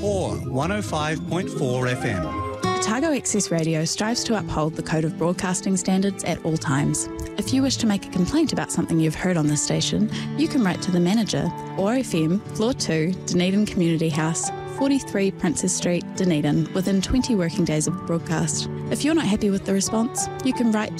or 105.4 FM. Otago Access Radio strives to uphold the Code of Broadcasting standards at all times. If you wish to make a complaint about something you've heard on this station, you can write to the manager, ORFM, Floor 2, Dunedin Community House, 43 Princess Street, Dunedin, within 20 working days of the broadcast. If you're not happy with the response, you can write